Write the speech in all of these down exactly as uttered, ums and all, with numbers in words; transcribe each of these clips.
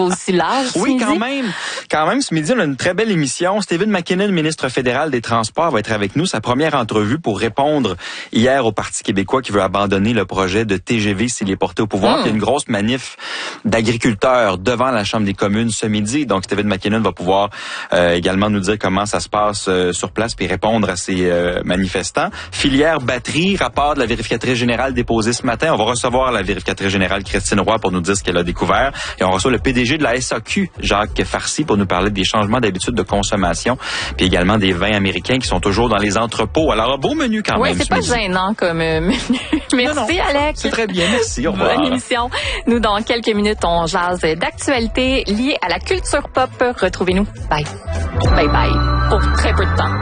aussi large. Oui, quand même. Quand même, ce midi, on a une très belle émission. Stephen McKinnon, ministre fédéral des Transports, va être avec nous. Sa première entrevue pour répondre hier au Parti québécois qui veut abandonner le projet de T G V s'il est porté au pouvoir. Mmh. Il y a une grosse manif d'agriculteurs devant la Chambre des communes ce midi. Donc, Stephen McKinnon va pouvoir euh, également nous dire comment ça se passe euh, sur place puis répondre à ces euh, manifestants. Filière batterie, rapport de la vérificatrice générale déposé ce matin. On va recevoir la vérificatrice générale Christine Roy pour nous dire ce qu'elle a découvert. Et on reçoit le P D G de la S A Q, Jacques Farcy, pour nous parler des changements d'habitude de consommation, puis également des vins américains qui sont toujours dans les entrepôts. Alors, un beau menu quand ouais, même. Oui, c'est pas midi. Gênant comme euh, menu. Merci, non, non, Alex. C'est très bien, merci. Au revoir. Bonne émission. Nous, dans quelques minutes, on jase d'actualités liées à la culture pop. Retrouvez-nous. Bye. Bye bye. Pour très peu de temps.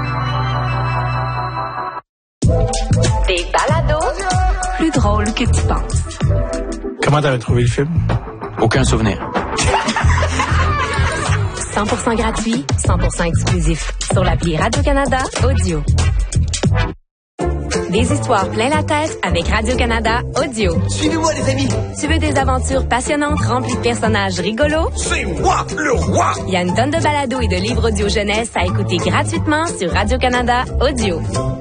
Des balados plus drôles que tu penses. Comment t'avais trouvé le film? Aucun souvenir. cent pour cent gratuit, cent pour cent exclusif. Sur l'appli Radio-Canada Audio. Des histoires plein la tête avec Radio-Canada Audio. Suivez-moi, les amis. Tu veux des aventures passionnantes remplies de personnages rigolos? C'est moi, le roi! Il y a une tonne de balados et de livres audio jeunesse à écouter gratuitement sur Radio-Canada Audio.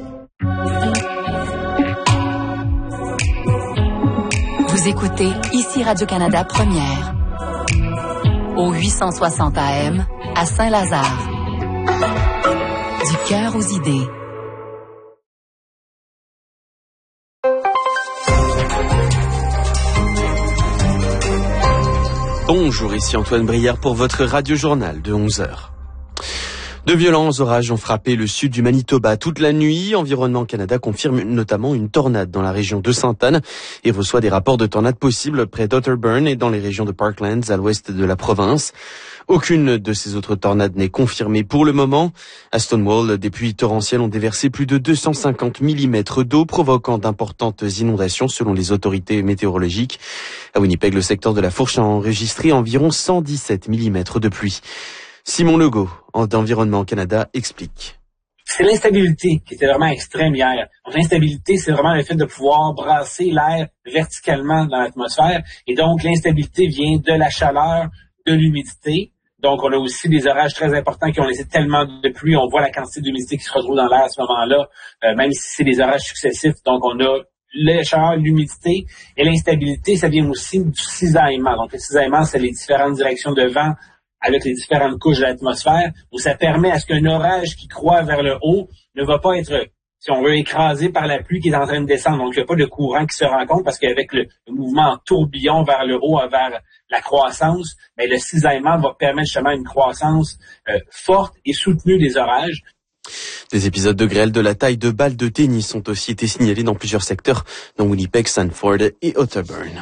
Vous écoutez ici Radio-Canada Première. Au huit cent soixante A M, à Saint-Lazare. Du cœur aux idées. Bonjour, ici Antoine Brière pour votre radio-journal de onze heures. De violents orages ont frappé le sud du Manitoba toute la nuit. Environnement Canada confirme notamment une tornade dans la région de Sainte-Anne et reçoit des rapports de tornades possibles près d'Otterburn et dans les régions de Parklands à l'ouest de la province. Aucune de ces autres tornades n'est confirmée pour le moment. À Stonewall, des pluies torrentielles ont déversé plus de deux cent cinquante millimètres d'eau, provoquant d'importantes inondations selon les autorités météorologiques. À Winnipeg, le secteur de la Fourche a enregistré environ cent dix-sept millimètres de pluie. Simon Legault, d'Environnement Canada, explique. C'est l'instabilité qui était vraiment extrême hier. Donc, l'instabilité, c'est vraiment le fait de pouvoir brasser l'air verticalement dans l'atmosphère. Et donc, l'instabilité vient de la chaleur, de l'humidité. Donc, on a aussi des orages très importants qui ont laissé tellement de pluie. On voit la quantité d'humidité qui se retrouve dans l'air à ce moment-là, euh, même si c'est des orages successifs. Donc, on a la chaleur, l'humidité et l'instabilité, ça vient aussi du cisaillement. Donc, le cisaillement, c'est les différentes directions de vent avec les différentes couches de l'atmosphère, où ça permet à ce qu'un orage qui croît vers le haut ne va pas être, si on veut, écrasé par la pluie qui est en train de descendre. Donc, il n'y a pas de courant qui se rencontre parce qu'avec le, le mouvement en tourbillon vers le haut, vers la croissance, mais le cisaillement va permettre justement une croissance euh, forte et soutenue des orages. Des épisodes de grêle de la taille de balles de tennis ont aussi été signalés dans plusieurs secteurs, dont Winnipeg, Sanford et Otterburn.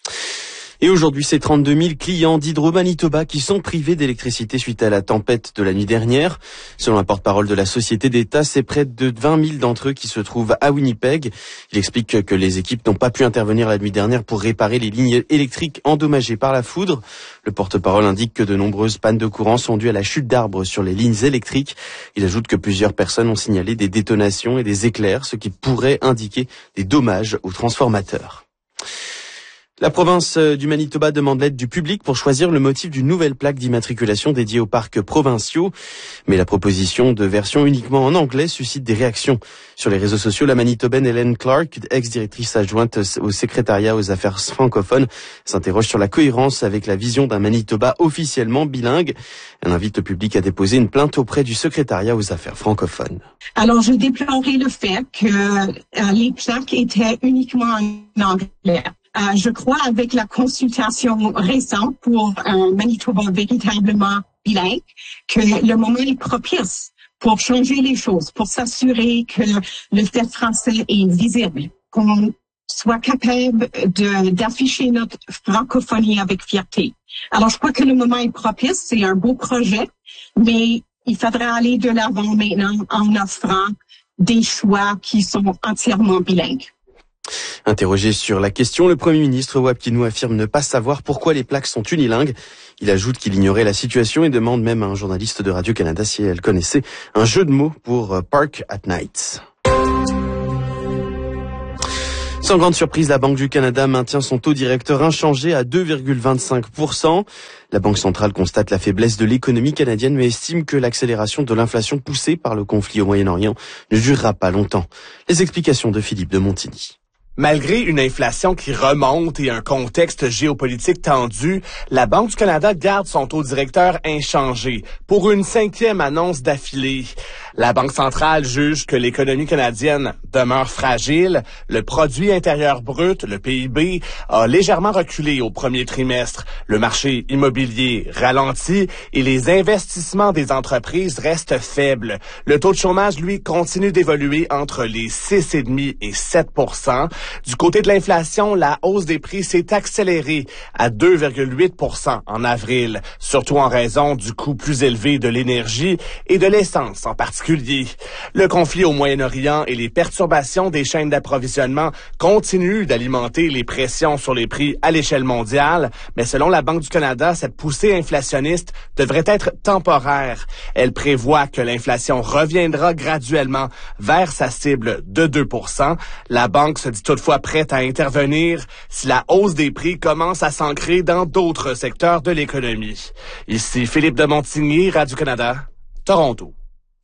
Et aujourd'hui, c'est trente-deux mille clients d'Hydro-Manitoba qui sont privés d'électricité suite à la tempête de la nuit dernière. Selon un porte-parole de la Société d'État, c'est près de vingt mille d'entre eux qui se trouvent à Winnipeg. Il explique que les équipes n'ont pas pu intervenir la nuit dernière pour réparer les lignes électriques endommagées par la foudre. Le porte-parole indique que de nombreuses pannes de courant sont dues à la chute d'arbres sur les lignes électriques. Il ajoute que plusieurs personnes ont signalé des détonations et des éclairs, ce qui pourrait indiquer des dommages aux transformateurs. La province du Manitoba demande l'aide du public pour choisir le motif d'une nouvelle plaque d'immatriculation dédiée aux parcs provinciaux. Mais la proposition de version uniquement en anglais suscite des réactions. Sur les réseaux sociaux, la Manitobaine Hélène Clark, ex-directrice adjointe au secrétariat aux affaires francophones, s'interroge sur la cohérence avec la vision d'un Manitoba officiellement bilingue. Elle invite le public à déposer une plainte auprès du secrétariat aux affaires francophones. Alors, je déplorais le fait que euh, les plaques étaient uniquement en anglais. Euh, je crois avec la consultation récente pour un Manitoba véritablement bilingue, que le moment est propice pour changer les choses, pour s'assurer que le fait français est visible, qu'on soit capable de, d'afficher notre francophonie avec fierté. Alors, je crois que le moment est propice, c'est un beau projet, mais il faudra aller de l'avant maintenant en offrant des choix qui sont entièrement bilingues. Interrogé sur la question, le Premier ministre Wab Kinew affirme ne pas savoir pourquoi les plaques sont unilingues. Il ajoute qu'il ignorait la situation et demande même à un journaliste de Radio-Canada si elle connaissait un jeu de mots pour Park at Night. Sans grande surprise, la Banque du Canada maintient son taux directeur inchangé à deux virgule vingt-cinq pour cent. La Banque centrale constate la faiblesse de l'économie canadienne mais estime que l'accélération de l'inflation poussée par le conflit au Moyen-Orient ne durera pas longtemps. Les explications de Philippe de Montigny. Malgré une inflation qui remonte et un contexte géopolitique tendu, la Banque du Canada garde son taux directeur inchangé pour une cinquième annonce d'affilée. La Banque centrale juge que l'économie canadienne demeure fragile. Le produit intérieur brut, le P I B, a légèrement reculé au premier trimestre. Le marché immobilier ralentit et les investissements des entreprises restent faibles. Le taux de chômage, lui, continue d'évoluer entre les six virgule cinq et sept pour cent. Du côté de l'inflation, la hausse des prix s'est accélérée à deux virgule huit pour cent en avril, surtout en raison du coût plus élevé de l'énergie et de l'essence en particulier. Le conflit au Moyen-Orient et les perturbations des chaînes d'approvisionnement continuent d'alimenter les pressions sur les prix à l'échelle mondiale, mais selon la Banque du Canada, cette poussée inflationniste devrait être temporaire. Elle prévoit que l'inflation reviendra graduellement vers sa cible de deux pour cent. La banque se dit toutefois prête à intervenir si la hausse des prix commence à s'ancrer dans d'autres secteurs de l'économie. Ici Philippe de Montigny, Radio-Canada, Toronto.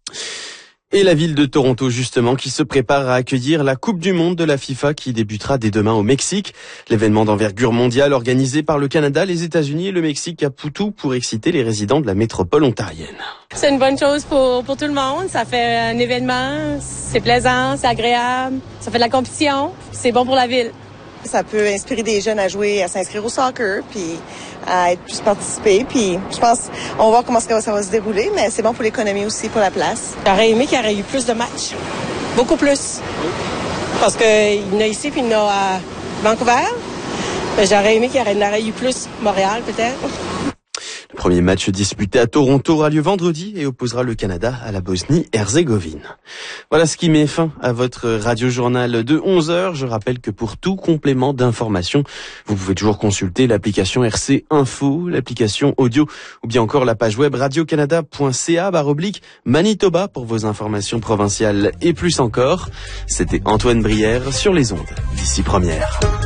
Et la ville de Toronto, justement, qui se prépare à accueillir la Coupe du Monde de la FIFA qui débutera dès demain au Mexique. L'événement d'envergure mondiale organisé par le Canada, les États-Unis et le Mexique a tout pour exciter les résidents de la métropole ontarienne. C'est une bonne chose pour, pour tout le monde. Ça fait un événement, c'est plaisant, c'est agréable, ça fait de la compétition, c'est bon pour la ville. Ça peut inspirer des jeunes à jouer, à s'inscrire au soccer, puis à être plus participés. Puis je pense, on va voir comment ça va, ça va se dérouler, mais c'est bon pour l'économie aussi, pour la place. J'aurais aimé qu'il y aurait eu plus de matchs, beaucoup plus. Parce qu'il y en a ici, puis il y en a à Vancouver. Mais j'aurais aimé qu'il y en aurait eu plus, Montréal peut-être. Le premier match disputé à Toronto aura lieu vendredi et opposera le Canada à la Bosnie-Herzégovine. Voilà ce qui met fin à votre radio-journal de onze heures. Je rappelle que pour tout complément d'information, vous pouvez toujours consulter l'application R C Info, l'application audio ou bien encore la page web radiocanada point c a barre oblique Manitoba pour vos informations provinciales et plus encore. C'était Antoine Brière sur les ondes d'ici première.